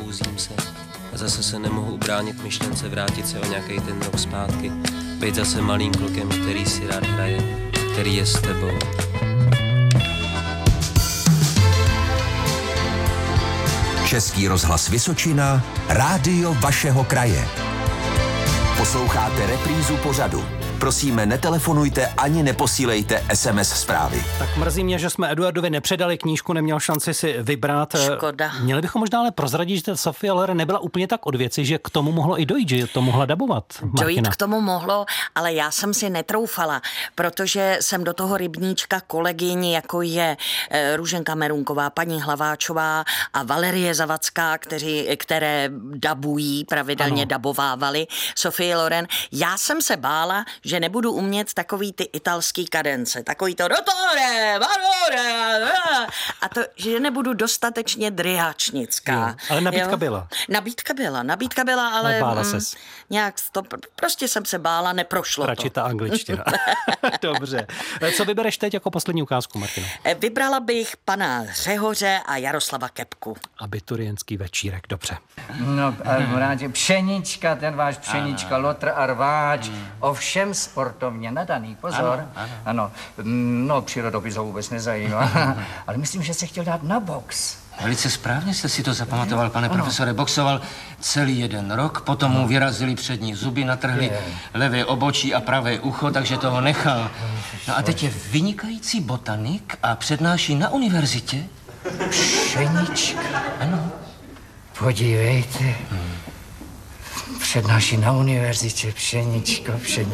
probouzím se a zase se nemohu ubránit myšlence vrátit se o nějaký ten rok zpátky, být zase malým klukem, který si rád hraje, který je s tebou. Český rozhlas Vysočina, rádio vašeho kraje. Posloucháte reprízu pořadu. Prosíme, netelefonujte ani neposílejte SMS zprávy. Tak mrzí mě, že jsme Eduardovi nepředali knížku, neměl šanci si vybrat. Škoda. Měli bychom možná ale prozradit, že Sophie Loren nebyla úplně tak od věci, že k tomu mohlo i dojít, že to mohla dabovat. Martina. Dojít k tomu mohlo, ale já jsem si netroufala, protože jsem do toho rybníčka kolegyň, jako je Růženka Merunková, paní Hlaváčová a Valerie Zavacká, které dabují, pravidelně dabovávali Sophie Loren. Já jsem se bála, že nebudu umět takový ty italský kadence, takový to dottore, valore, a to, že nebudu dostatečně dryháčnická. Ale nabídka byla. Nabídka byla, ale bála ses. Nějak to, prostě jsem se bála, neprošlo to. Radši ta angličtina. Dobře. Co vybereš teď jako poslední ukázku, Martino? Vybrala bych pana Řehoře a Jaroslava Kepku. Abiturientský večírek, dobře. No, rádi, pšenička, ten váš pšenička, lotr a rváč, ovšem sportovně nadaný, pozor. Ano. No, přírodopis ho vůbec nezajímá, ale myslím, že se chtěl dát na box. Velice správně jste si to zapamatoval, pane profesore. Boxoval celý 1 rok, potom mu vyrazili přední zuby, natrhli levé obočí a pravé ucho, takže toho nechal. No a teď je vynikající botanik a přednáší na univerzitě. Pšenička? Ano. Podívejte. Přednáší na univerzitě, pšeničko.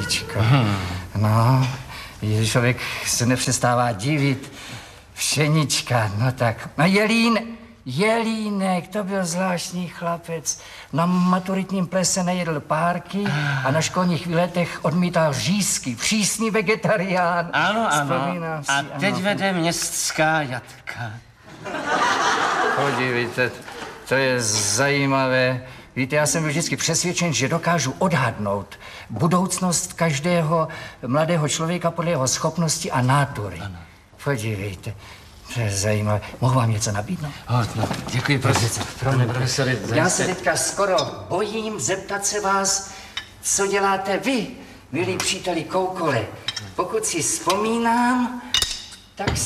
No, člověk se nepřestává divit. Pšenička, no tak. No Jelínek, to byl zvláštní chlapec. Na maturitním plese nejedl párky a na školních výletech odmítal řízky. Přísný vegetarián. Ano. Vzpomínám si, a teď vede městská jatka. Podívejte, to je zajímavé. Víte, já jsem byl vždycky přesvědčen, že dokážu odhadnout budoucnost každého mladého člověka podle jeho schopnosti a nátury. Ano. Podívejte, to je zajímavé. Mohu vám něco nabídnout? No, děkuji, pane profesore. Já se teďka skoro bojím zeptat se vás, co děláte vy, milí příteli Koukole. Pokud si vzpomínám, tak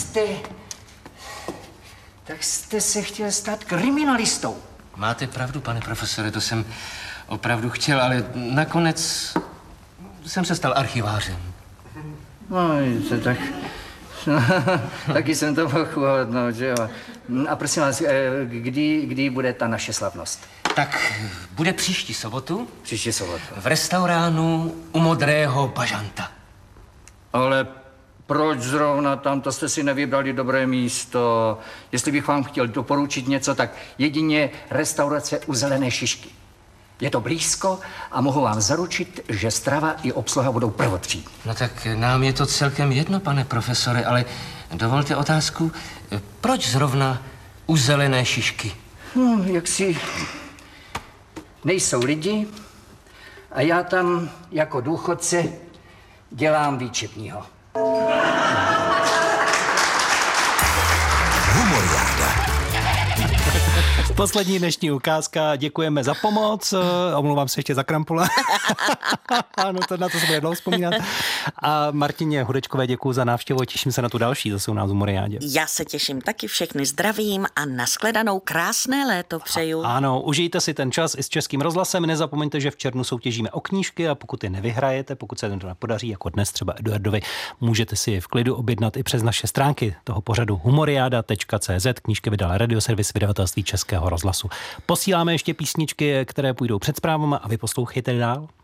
jste se chtěl stát kriminalistou. Máte pravdu, pane profesore, to jsem opravdu chtěl, ale nakonec jsem se stal archivářem. No, víte, tak... Taky jsem to mohl uhodnout, že jo. A prosím vás, kdy bude ta naše slavnost? Tak bude příští sobotu. Příští sobotu. V restauránu u Modrého bažanta. Ale proč zrovna tam, to jste si nevybrali dobré místo? Jestli bych vám chtěl doporučit něco, tak jedině restaurace u Zelené šišky. Je to blízko a mohu vám zaručit, že strava i obsluha budou prvotřídní. No tak nám je to celkem jedno, pane profesore, ale dovolte otázku, proč zrovna u Zelené šišky? Jaksi nejsou lidi a já tam jako důchodce dělám výčepního. Humoriáda. Poslední dnešní ukázka, děkujeme za pomoc, omlouvám se ještě za krampule. Ano, na to se bude dlouho vzpomínat. A Martině Hudečkové děkuju za návštěvu, těším se na tu další, zase u nás v Humoriádě. Já se těším taky, všechny zdravím a nashledanou, krásné léto přeju. Ano, užijte si ten čas i s Českým rozhlasem, nezapomeňte, že v červnu soutěžíme o knížky a pokud je nevyhrajete, pokud se to nepodaří, jako dnes třeba Eduardovi, můžete si je v klidu objednat i přes naše stránky toho pořadu humoriada.cz. Knížky vydal Radioservis vydavatelství Českého rozhlasu. Posíláme ještě písničky, které půjdou před zprávami a vy poslouchejte dál.